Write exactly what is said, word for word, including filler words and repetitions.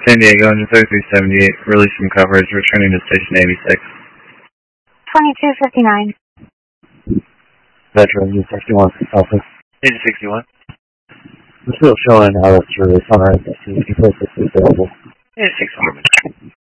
San Diego, engine thirty-three seventy-eight, releasing coverage, returning to station eighty-six. twenty-two fifty-nine. Metro, engine sixty-one, Alpha. Engine sixty-one. We're still showing how that's released on our S S C. If you place this available. Engine sixty-one.